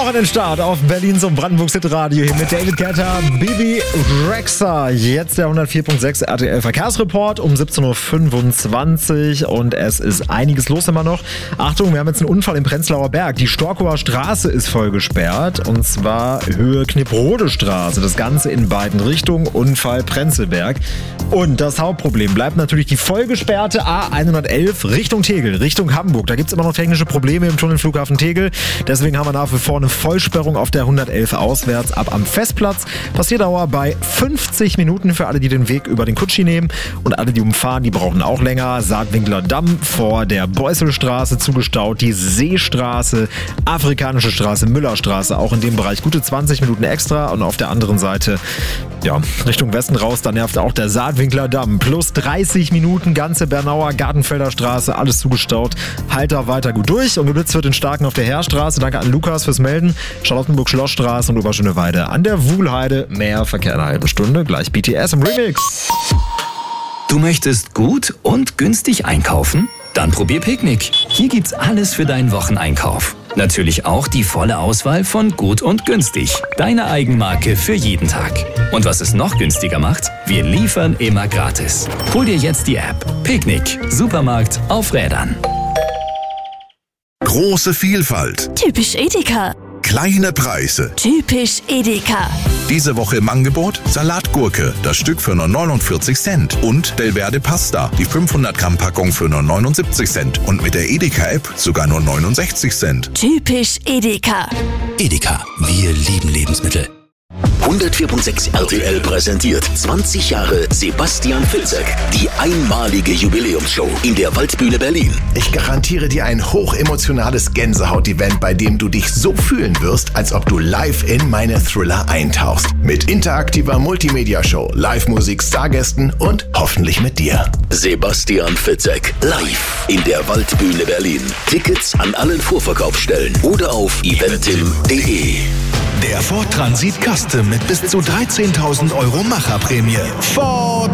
Wochenendstart auf Berlins und Brandenburgs Hitradio hier mit David Guetta, Bibi Rexha. Jetzt der 104.6 RTL Verkehrsreport um 17.25 Uhr und es ist einiges los immer noch. Achtung, wir haben jetzt einen Unfall im Prenzlauer Berg. Die Storkower Straße ist voll gesperrt und zwar Höhe Knipprode Straße. Das Ganze in beiden Richtungen, Unfall Prenzlberg. Und das Hauptproblem bleibt natürlich die vollgesperrte A111 Richtung Tegel, Richtung Hamburg. Da gibt es immer noch technische Probleme im Tunnelflughafen Tegel. Deswegen haben wir nach wie vor eine Vollsperrung auf der 111 auswärts ab am Festplatz. Passierdauer bei 50 Minuten für alle, die den Weg über den Kutschi nehmen. Und alle, die umfahren, die brauchen auch länger. Saatwinkler Damm vor der Beusselstraße zugestaut. Die Seestraße, Afrikanische Straße, Müllerstraße. Auch in dem Bereich gute 20 Minuten extra. Und auf der anderen Seite, ja, Richtung Westen raus, da nervt auch der Saatwinkler Damm. Plus 30 Minuten, ganze Bernauer, Gartenfelder Straße, alles zugestaut. Halt da weiter gut durch. Und geblitzt wird in Starken auf der Heerstraße. Danke an Lukas fürs Melden. Charlottenburg-Schlossstraße und Oberschöneweide an der Wuhlheide. Mehr Verkehr in einer halben Stunde. Gleich BTS im Remix. Du möchtest gut und günstig einkaufen? Dann probier Picknick. Hier gibt's alles für deinen Wocheneinkauf. Natürlich auch die volle Auswahl von Gut und Günstig. Deine Eigenmarke für jeden Tag. Und was es noch günstiger macht? Wir liefern immer gratis. Hol dir jetzt die App. Picknick. Supermarkt auf Rädern. Große Vielfalt. Typisch Edeka. Kleine Preise. Typisch Edeka. Diese Woche im Angebot Salatgurke, das Stück für nur 49 Cent. Und Delverde Pasta, die 500 Gramm Packung für nur 79 Cent. Und mit der Edeka-App sogar nur 69 Cent. Typisch Edeka. Edeka, wir lieben Lebensmittel. 104.6 RTL präsentiert 20 Jahre Sebastian Fitzek. Die einmalige Jubiläumsshow in der Waldbühne Berlin. Ich garantiere dir ein hochemotionales Gänsehaut-Event, bei dem du dich so fühlen wirst, als ob du live in meine Thriller eintauchst. Mit interaktiver Multimedia-Show, Live-Musik, Stargästen und hoffentlich mit dir. Sebastian Fitzek live in der Waldbühne Berlin. Tickets an allen Vorverkaufsstellen oder auf eventim.de. Der Ford Transit Custom mit bis zu 13.000 € Macherprämie. Ford!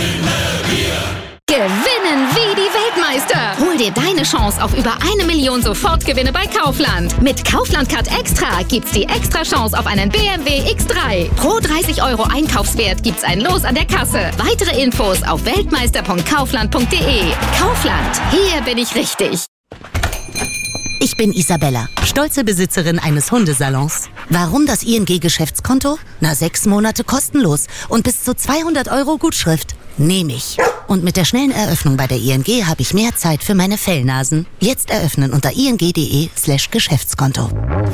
Gewinnen wie die Weltmeister. Hol dir deine Chance auf über 1 Million Sofortgewinne bei Kaufland. Mit Kaufland Card Extra gibt's die extra Chance auf einen BMW X3. Pro 30 € Einkaufswert gibt's ein Los an der Kasse. Weitere Infos auf weltmeister.kaufland.de. Kaufland, hier bin ich richtig. Ich bin Isabella, stolze Besitzerin eines Hundesalons. Warum das ING-Geschäftskonto? 6 Monate kostenlos und bis zu 200 € Gutschrift. Nehme ich. Und mit der schnellen Eröffnung bei der ING habe ich mehr Zeit für meine Fellnasen. Jetzt eröffnen unter ing.de/Geschäftskonto.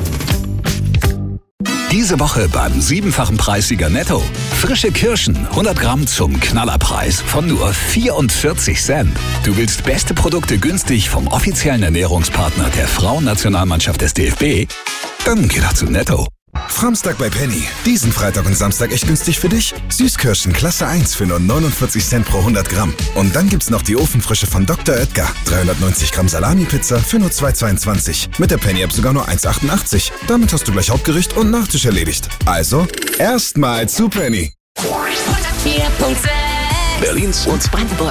Diese Woche beim 7-fachen Preissieger Netto. Frische Kirschen, 100 Gramm zum Knallerpreis von nur 44 Cent. Du willst beste Produkte günstig vom offiziellen Ernährungspartner der Frauennationalmannschaft des DFB? Dann geh doch zu Netto. Samstag bei Penny. Diesen Freitag und Samstag echt günstig für dich. Süßkirschen Klasse 1 für nur 49 Cent pro 100 Gramm. Und dann gibt's noch die Ofenfrische von Dr. Oetker. 390 Gramm Salami-Pizza für nur 2,22. Mit der Penny-App sogar nur 1,88. Damit hast du gleich Hauptgericht und Nachtisch erledigt. Also, erstmal zu Penny. 104.6 Berlins und Brandenburg.